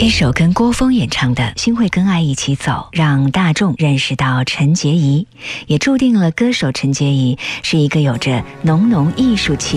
一首跟郭峰演唱的《心会跟爱一起走》，让大众认识到陈洁仪，也注定了歌手陈洁仪是一个有着浓浓艺术气